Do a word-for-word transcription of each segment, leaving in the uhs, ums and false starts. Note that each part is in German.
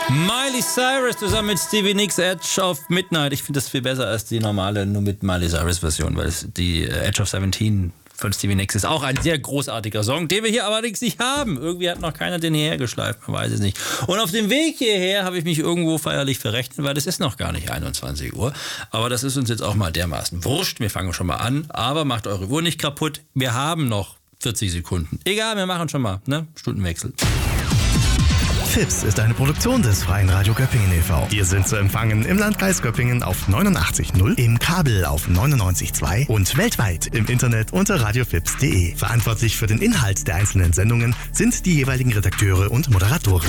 Miley Cyrus zusammen mit Stevie Nicks, Edge of Midnight. Ich finde das viel besser als die normale, nur mit Miley Cyrus Version, weil es die Edge of Seventeen von Stevie Nicks ist auch ein sehr großartiger Song, den wir hier allerdings nicht haben. Irgendwie hat noch keiner den hierher geschleift, man weiß es nicht. Und auf dem Weg hierher habe ich mich irgendwo feierlich verrechnet, weil es ist noch gar nicht einundzwanzig Uhr. Aber das ist uns jetzt auch mal dermaßen wurscht. Wir fangen schon mal an, aber macht eure Uhr nicht kaputt. Wir haben noch vierzig Sekunden. Egal, wir machen schon mal, ne? Stundenwechsel. Fips ist eine Produktion des Freien Radio Göppingen e V. Wir sind zu empfangen im Landkreis Göppingen auf neunundachtzig Komma null, im Kabel auf neunundneunzig Komma zwei und weltweit im Internet unter radiofips punkt de. Verantwortlich für den Inhalt der einzelnen Sendungen sind die jeweiligen Redakteure und Moderatoren.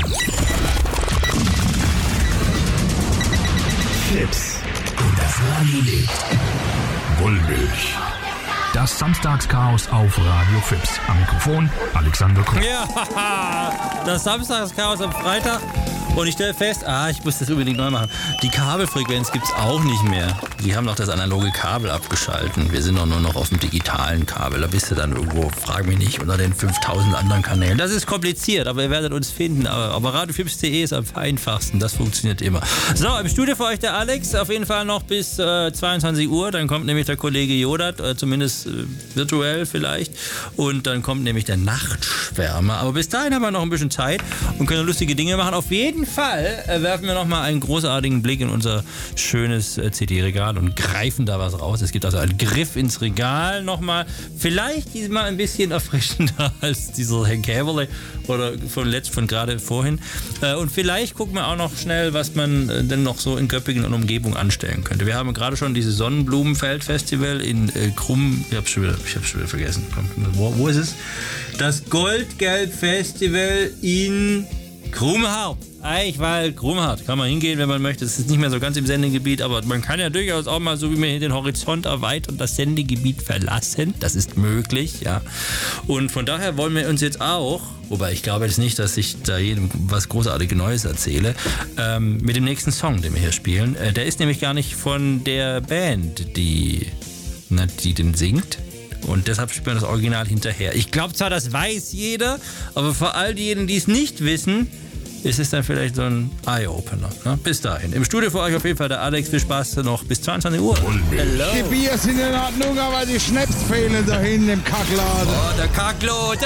Fips. Und das Radio lebt. Wollmilch. Das Samstagschaos auf Radio Fips. Am Mikrofon Alexander Koch. Ja, das Samstagschaos am Freitag. Und ich stelle fest, ah, ich muss das unbedingt neu machen. Die Kabelfrequenz gibt es auch nicht mehr. Die haben doch das analoge Kabel abgeschalten. Wir sind doch nur noch auf dem digitalen Kabel. Da bist du dann irgendwo, frag mich nicht, unter den fünftausend anderen Kanälen. Das ist kompliziert, aber ihr werdet uns finden. Aber, aber radiofips punkt de ist am einfachsten. Das funktioniert immer. So, im Studio für euch der Alex. Auf jeden Fall noch bis äh, zweiundzwanzig Uhr. Dann kommt nämlich der Kollege Jodat, äh, zumindest äh, virtuell vielleicht. Und dann kommt nämlich der Nachtschwärmer. Aber bis dahin haben wir noch ein bisschen Zeit und können lustige Dinge machen. Auf jeden Fall äh, werfen wir noch mal einen großartigen Blick in unser schönes äh, C D-Regal und greifen da was raus. Es gibt also einen Griff ins Regal nochmal. Vielleicht diesmal ein bisschen erfrischender als dieser Hank Haverly oder von letzt, von gerade vorhin. Äh, und vielleicht gucken wir auch noch schnell, was man äh, denn noch so in Göppingen und Umgebung anstellen könnte. Wir haben gerade schon dieses Sonnenblumenfeld-Festival in äh, Krumm. Ich hab's schon wieder, ich hab's schon wieder vergessen. Wo, wo ist es? Das Goldgelb-Festival in Krummhardt. Eichwald, Krummhardt. Kann man hingehen, wenn man möchte. Es ist nicht mehr so ganz im Sendegebiet, aber man kann ja durchaus auch mal so wie mir den Horizont erweitern und das Sendegebiet verlassen. Das ist möglich, ja. Und von daher wollen wir uns jetzt auch, wobei ich glaube jetzt nicht, dass ich da jedem was großartiges Neues erzähle, ähm, mit dem nächsten Song, den wir hier spielen. Äh, der ist nämlich gar nicht von der Band, die, na, die den singt. Und deshalb spielt man das Original hinterher. Ich glaube zwar, das weiß jeder, aber für all diejenigen, die es nicht wissen, ist es dann vielleicht so ein Eye-Opener. Ne? Bis dahin. Im Studio für euch auf jeden Fall der Alex. Viel Spaß noch bis zweiundzwanzig Uhr. Hello. Die Bier sind in Ordnung, aber die Schnaps fehlen da hinten im Kackladen. Oh, der Kacklode!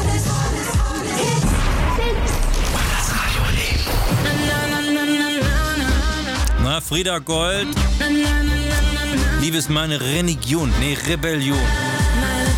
Das Radio lebt. Na, Frieda Gold. Liebe ist meine Religion. Nee, Rebellion.